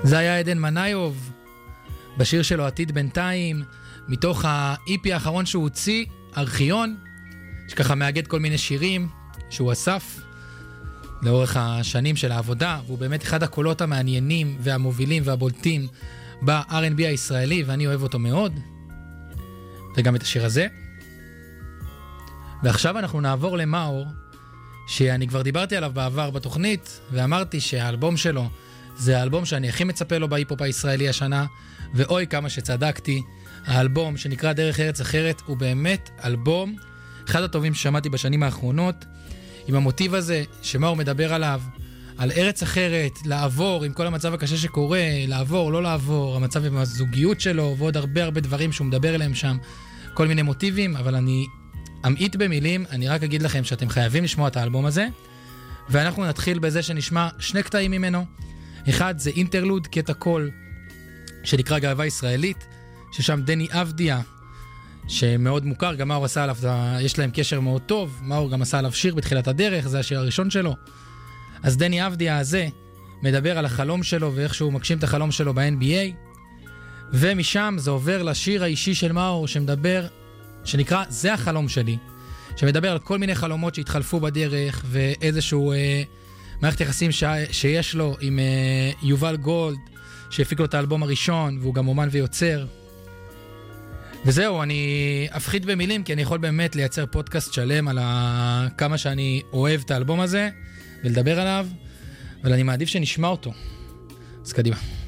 זה היה עדן מניוב, בשיר שלו עתיד בינתיים, מתוך ה-EP האחרון שהוא הוציא, ארכיון, שככה מאגד כל מיני שירים שהוא אסף לאורך השנים של העבודה, והוא באמת אחד הקולות המעניינים והמובילים והבולטים ב-R&B הישראלי, ואני אוהב אותו מאוד, וגם את השיר הזה. ועכשיו אנחנו נעבור למאור, שאני כבר דיברתי עליו בעבר בתוכנית, ואמרתי שהאלבום שלו זה האלבום שאני הכי מצפה לו בהיפ-הופ הישראלי השנה, ואוי כמה שצדקתי. האלבום שנקרא דרך ארץ אחרת הוא באמת אלבום אחד הטובים ששמעתי בשנים האחרונות, עם המוטיב הזה שמאור מדבר עליו, על ארץ אחרת, לעבור עם כל המצב הקשה שקורה, לעבור, לא לעבור, המצב עם הזוגיות שלו, ועוד הרבה דברים שהוא מדבר אליהם שם, כל מיני מוטיבים, אבל אני אמעיט במילים, אני רק אגיד לכם שאתם חייבים לשמוע את האלבום הזה, ואנחנו נתחיל בזה שנשמע שני קטעים ממנו. אחד זה אינטרלוד, קטע קול, שנקרא גאווה ישראלית, ששם דני אבדיה, שמאוד מוכר, גם מאור עשה עליו, יש להם קשר מאוד טוב, מאור גם עשה עליו שיר בתחילת הדרך, זה השיר הראשון שלו. אז דני אבדיה הזה מדבר על החלום שלו, ואיך שהוא מגשים את החלום שלו ב-NBA, ומשם זה עובר לשיר האישי של מאור, שמדבר, שנקרא זה החלום שלי, שמדבר על כל מיני חלומות שהתחלפו בדרך, ואיזשהו מערכת יחסים שיש לו עם יובל גולד, שהפיק לו את האלבום הראשון, והוא גם אומן ויוצר. וזהו, אני אפחית במילים, כי אני יכול באמת לייצר פודקאסט שלם על כמה שאני אוהב את האלבום הזה, ולדבר עליו, אבל אני מעדיף שנשמע אותו. אז קדימה.